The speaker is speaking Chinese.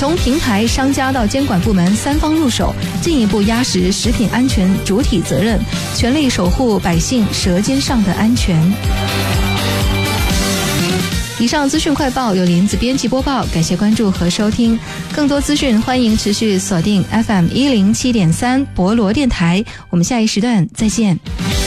从平台、商家到监管部门三方入手，进一步压实食品安全主体责任，全力守护百姓舌尖上的安全。以上资讯快报由林子编辑播报，感谢关注和收听。更多资讯欢迎持续锁定 FM 107.3博罗电台，我们下一时段再见。